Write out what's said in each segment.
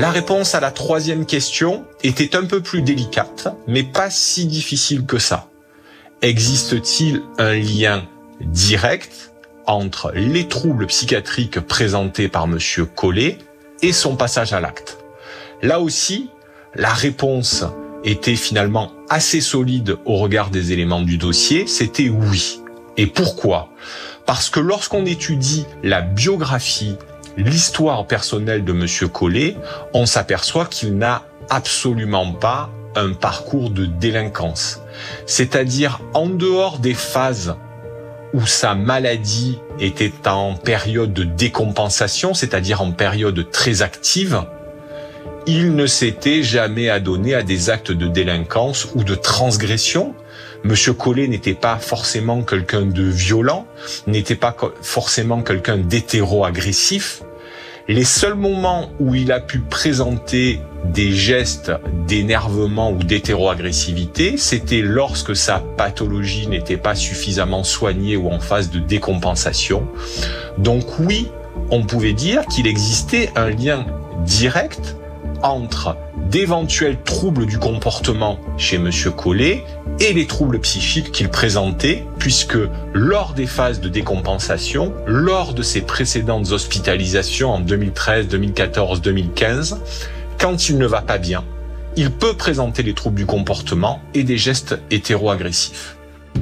La réponse à la troisième question était un peu plus délicate, mais pas si difficile que ça. Existe-t-il un lien direct entre les troubles psychiatriques présentés par Monsieur Collet et son passage à l'acte? Là aussi, la réponse était finalement assez solide au regard des éléments du dossier, c'était oui. Et pourquoi ? Parce que lorsqu'on étudie la biographie, l'histoire personnelle de Monsieur Collet, on s'aperçoit qu'il n'a absolument pas un parcours de délinquance. C'est-à-dire, en dehors des phases où sa maladie était en période de décompensation, c'est-à-dire en période très active, il ne s'était jamais adonné à des actes de délinquance ou de transgression. Monsieur Collet n'était pas forcément quelqu'un de violent, n'était pas forcément quelqu'un d'hétéro-agressif. Les seuls moments où il a pu présenter des gestes d'énervement ou d'hétéro-agressivité, c'était lorsque sa pathologie n'était pas suffisamment soignée ou en phase de décompensation. Donc oui, on pouvait dire qu'il existait un lien direct entre d'éventuels troubles du comportement chez Monsieur Collet et les troubles psychiques qu'il présentait, puisque lors des phases de décompensation, lors de ses précédentes hospitalisations en 2013, 2014, 2015, quand il ne va pas bien, il peut présenter les troubles du comportement et des gestes hétéro-agressifs.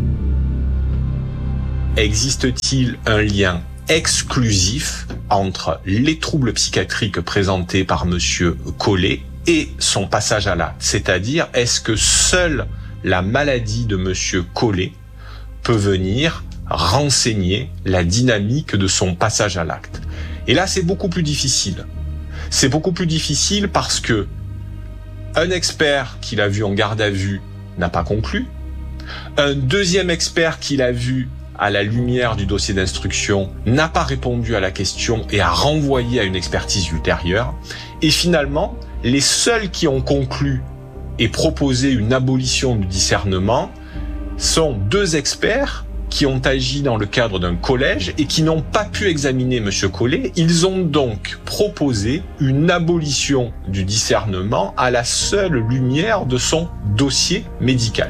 Existe-t-il un lien exclusif entre les troubles psychiatriques présentés par Monsieur Collet et son passage à l'acte? C'est-à-dire, est-ce que seule la maladie de Monsieur Collet peut venir renseigner la dynamique de son passage à l'acte? Et là, c'est beaucoup plus difficile. C'est beaucoup plus difficile parce que un expert qu'il a vu en garde à vue n'a pas conclu. Un deuxième expert qu'il a vu à la lumière du dossier d'instruction, n'a pas répondu à la question et a renvoyé à une expertise ultérieure. Et finalement, les seuls qui ont conclu et proposé une abolition du discernement sont deux experts qui ont agi dans le cadre d'un collège et qui n'ont pas pu examiner Monsieur Collet. Ils ont donc proposé une abolition du discernement à la seule lumière de son dossier médical.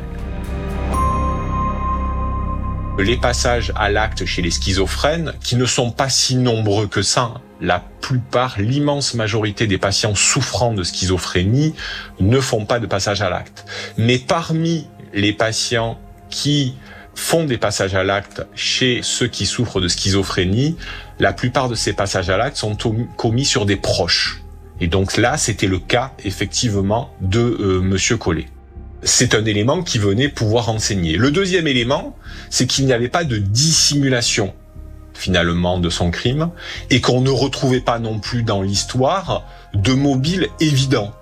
Les passages à l'acte chez les schizophrènes, qui ne sont pas si nombreux que ça, la plupart, l'immense majorité des patients souffrant de schizophrénie ne font pas de passage à l'acte. Mais parmi les patients qui font des passages à l'acte chez ceux qui souffrent de schizophrénie, la plupart de ces passages à l'acte sont commis sur des proches. Et donc là, c'était le cas, effectivement, de Monsieur Collet. C'est un élément qui venait pouvoir renseigner. Le deuxième élément, c'est qu'il n'y avait pas de dissimulation, finalement, de son crime, et qu'on ne retrouvait pas non plus dans l'histoire de mobile évident.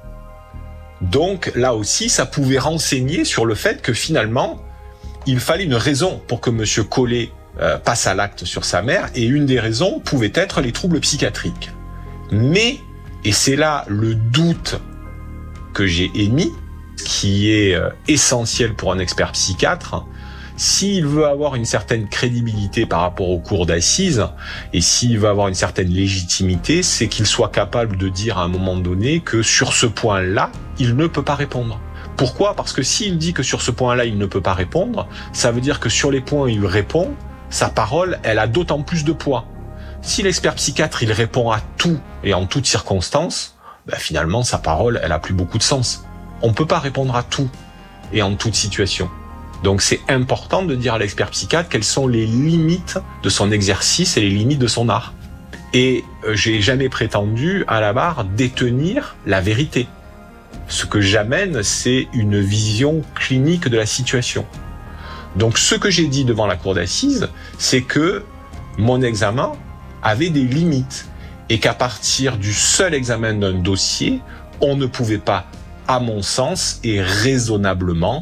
Donc, là aussi, ça pouvait renseigner sur le fait que, finalement, il fallait une raison pour que Monsieur Collet passe à l'acte sur sa mère, et une des raisons pouvait être les troubles psychiatriques. Mais, et c'est là le doute que j'ai émis, qui est essentiel pour un expert psychiatre, s'il veut avoir une certaine crédibilité par rapport aux cours d'assises, et s'il veut avoir une certaine légitimité, c'est qu'il soit capable de dire à un moment donné que sur ce point-là, il ne peut pas répondre. Pourquoi ? Parce que s'il dit que sur ce point-là, il ne peut pas répondre, ça veut dire que sur les points où il répond, sa parole, elle a d'autant plus de poids. Si l'expert psychiatre, il répond à tout et en toutes circonstances, finalement, sa parole, elle a plus beaucoup de sens. On peut pas répondre à tout et en toute situation. Donc c'est important de dire à l'expert psychiatre quelles sont les limites de son exercice et les limites de son art. Et j'ai jamais prétendu à la barre détenir la vérité. Ce que j'amène, c'est une vision clinique de la situation. Donc ce que j'ai dit devant la cour d'assises, c'est que mon examen avait des limites et qu'à partir du seul examen d'un dossier, on ne pouvait pas, à mon sens, et raisonnablement,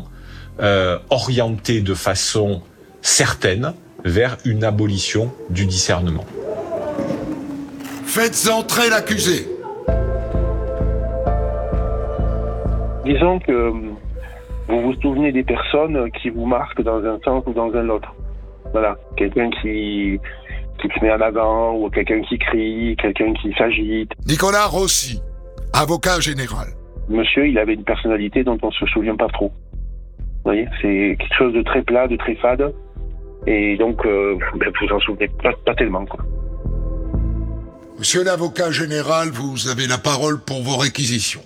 orienter de façon certaine vers une abolition du discernement. Faites entrer l'accusé. Disons que vous vous souvenez des personnes qui vous marquent dans un sens ou dans un autre. Voilà, quelqu'un qui se met en avant, ou quelqu'un qui crie, quelqu'un qui s'agite. Nicolas Rossi, avocat général. Monsieur, il avait une personnalité dont on se souvient pas trop. Vous voyez, c'est quelque chose de très plat, de très fade. Et donc, vous vous en souvenez pas tellement, quoi. Monsieur l'avocat général, vous avez la parole pour vos réquisitions.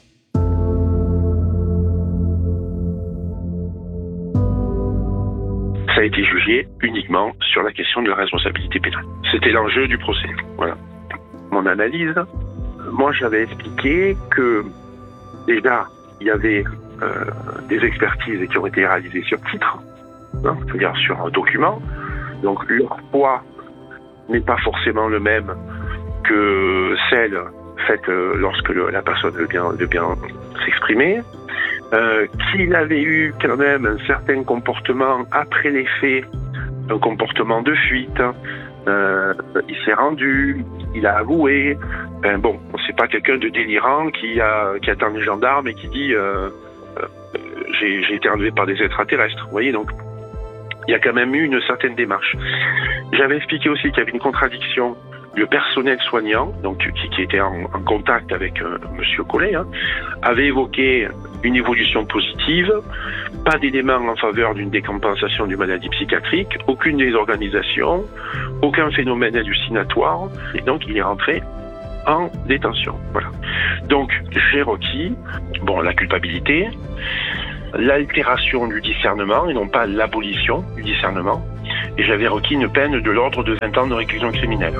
Ça a été jugé uniquement sur la question de la responsabilité pénale. C'était l'enjeu du procès. Voilà. Mon analyse, moi j'avais expliqué que déjà il y avait des expertises qui ont été réalisées sur titre, c'est-à-dire sur un document. Donc leur poids n'est pas forcément le même que celle faite lorsque la personne veut bien s'exprimer. Qu'il avait eu quand même un certain comportement après les faits, un comportement de fuite. Il s'est rendu, il a avoué. C'est pas quelqu'un de délirant qui attend les gendarmes et qui dit j'ai été enlevé par des extraterrestres. Vous voyez, donc il y a quand même eu une certaine démarche. J'avais expliqué aussi qu'il y avait une contradiction. Le personnel soignant, donc qui était en contact avec Monsieur Collet, avait évoqué une évolution positive, pas d'éléments en faveur d'une décompensation d'une maladie psychiatrique, aucune désorganisation, aucun phénomène hallucinatoire, et donc il est rentré en détention. Voilà. Donc j'ai requis, la culpabilité, l'altération du discernement et non pas l'abolition du discernement, et j'avais requis une peine de l'ordre de 20 ans de réclusion criminelle.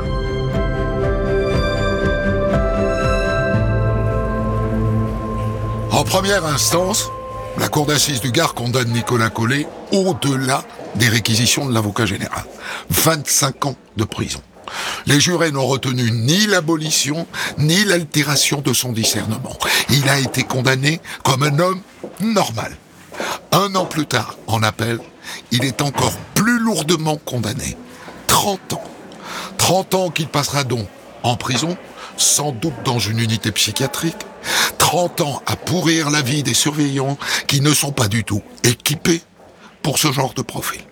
En première instance, la cour d'assises du Gard condamne Nicolas Collet au-delà des réquisitions de l'avocat général. 25 ans de prison. Les jurés n'ont retenu ni l'abolition, ni l'altération de son discernement. Il a été condamné comme un homme normal. 1 an plus tard, en appel, il est encore plus lourdement condamné. 30 ans. 30 ans qu'il passera donc en prison, sans doute dans une unité psychiatrique. 30 ans à pourrir la vie des surveillants qui ne sont pas du tout équipés pour ce genre de profil.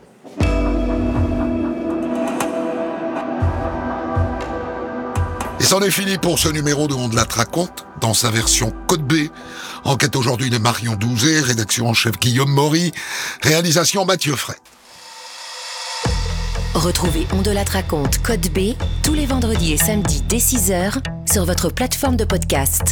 Et c'en est fini pour ce numéro de On de la raconte, dans sa version Code B. Enquête aujourd'hui de Marion Douzé, rédaction en chef Guillaume Maury, réalisation Mathieu Fray. Retrouvez On de la raconte Code B tous les vendredis et samedis dès 6h sur votre plateforme de podcast.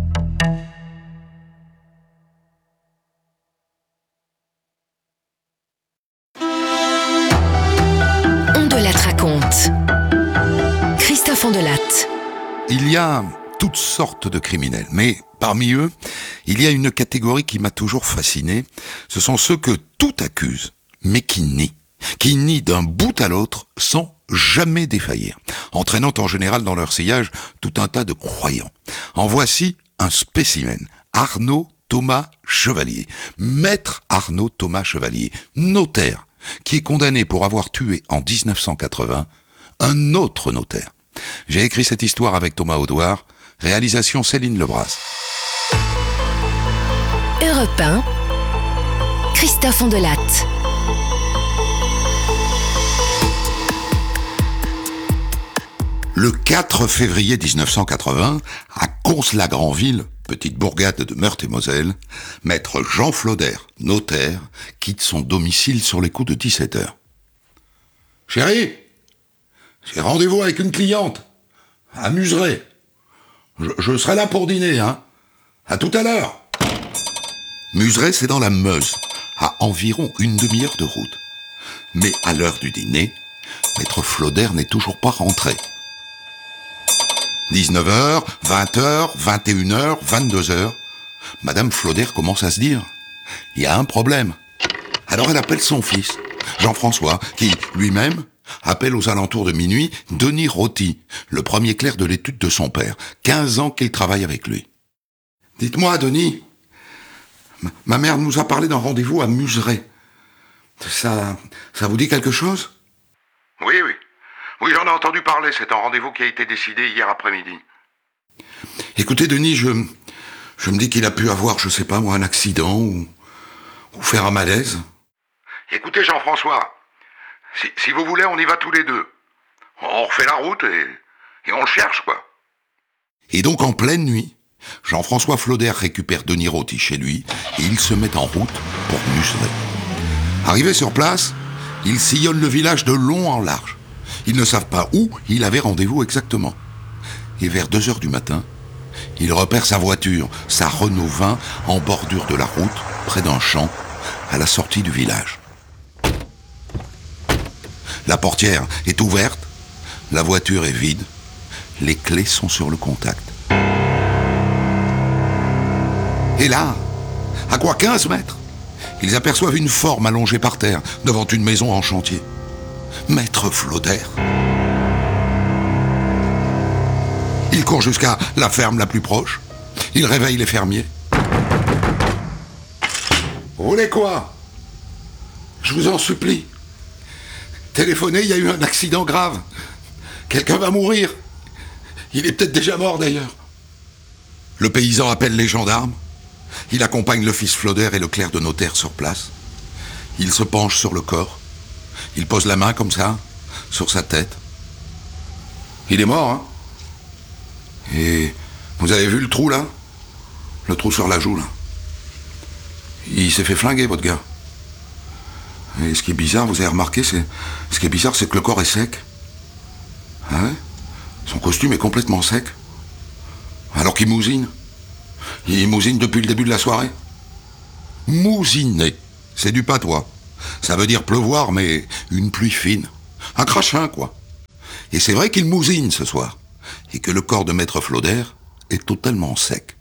On de la raconte. Christophe Ondelatte. Il y a toutes sortes de criminels, mais parmi eux, il y a une catégorie qui m'a toujours fasciné. Ce sont ceux que tout accuse, mais qui nient d'un bout à l'autre sans jamais défaillir, entraînant en général dans leur sillage tout un tas de croyants. En voici un spécimen, Arnaud Thomas Chevalier, maître Arnaud Thomas Chevalier, notaire, qui est condamné pour avoir tué en 1980 un autre notaire. J'ai écrit cette histoire avec Thomas Audouard, réalisation Céline Lebras. Europe 1, Christophe Ondelatte. Le 4 février 1980, à Cons-la-Granville, petite bourgade de Meurthe-et-Moselle, maître Jean Floder, notaire, quitte son domicile sur les coups de 17h. « Chérie, j'ai rendez-vous avec une cliente, à Muserey. Je serai là pour dîner, hein. À tout à l'heure. » Muserey, c'est dans la Meuse, à environ une demi-heure de route. Mais à l'heure du dîner, maître Floder n'est toujours pas rentré. 19h, 20h, 21h, 22h, Madame Floder commence à se dire « Il y a un problème ». Alors elle appelle son fils, Jean-François, qui, lui-même, appelle aux alentours de minuit Denis Roty, le premier clerc de l'étude de son père, 15 ans qu'il travaille avec lui. « Dites-moi, Denis, ma mère nous a parlé d'un rendez-vous à Muserey. Ça vous dit quelque chose ?» « Oui. Oui, j'en ai entendu parler, c'est un rendez-vous qui a été décidé hier après-midi. » « Écoutez, Denis, je me dis qu'il a pu avoir, je sais pas moi, un accident ou faire un malaise. »« Écoutez, Jean-François, si vous voulez, on y va tous les deux. On refait la route et on le cherche, quoi. » Et donc, en pleine nuit, Jean-François Flauder récupère Denis Roty chez lui et ils se mettent en route pour Museray. Arrivés sur place, ils sillonnent le village de long en large. Ils ne savent pas où il avait rendez-vous exactement. Et vers 2h du matin, il repère sa voiture, sa Renault 20, en bordure de la route, près d'un champ, à la sortie du village. La portière est ouverte, la voiture est vide, les clés sont sur le contact. Et là, à quoi 15 mètres, ils aperçoivent une forme allongée par terre devant une maison en chantier. Maître Flauder. Il court jusqu'à la ferme la plus proche. Il réveille les fermiers. Vous voulez quoi? Je vous en supplie. Téléphonez, il y a eu un accident grave. Quelqu'un va mourir. Il est peut-être déjà mort d'ailleurs. Le paysan appelle les gendarmes. Il accompagne le fils Flauder et le clerc de notaire sur place. Il se penche sur le corps. Il pose la main comme ça, sur sa tête. Il est mort, hein? Et vous avez vu le trou là? Le trou sur la joue là. Il s'est fait flinguer, votre gars. Et ce qui est bizarre, vous avez remarqué, c'est que le corps est sec. Ah ouais? Son costume est complètement sec. Alors qu'il mousine. Il mousine depuis le début de la soirée. Mousiner, c'est du patois. Ça veut dire pleuvoir, mais une pluie fine. Un crachin, quoi. Et c'est vrai qu'il mousine ce soir. Et que le corps de Maître Flauder est totalement sec.